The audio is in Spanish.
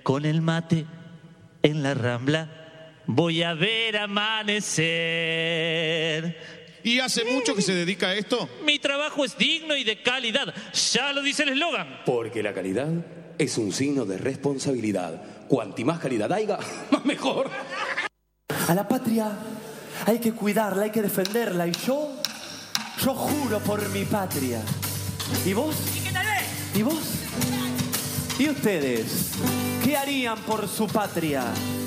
con el mate en la Rambla voy a ver amanecer. ¿Y hace mucho que se dedica a esto? Mi trabajo es digno y de calidad. Ya lo dice el eslogan. Porque la calidad es un signo de responsabilidad. Cuanti más calidad haya, más mejor. A la patria hay que cuidarla, hay que defenderla. Y yo juro por mi patria. ¿Y vos? ¿Y qué tal vez? ¿Y vos? ¿Y ustedes? ¿Qué harían por su patria?